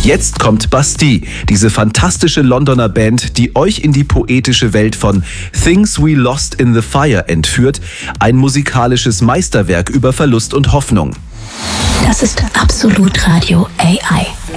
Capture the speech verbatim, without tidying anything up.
Jetzt kommt Bastille, diese fantastische Londoner Band, die euch in die poetische Welt von Things We Lost in the Fire entführt, ein musikalisches Meisterwerk über Verlust und Hoffnung. Das ist Absolut Radio A I.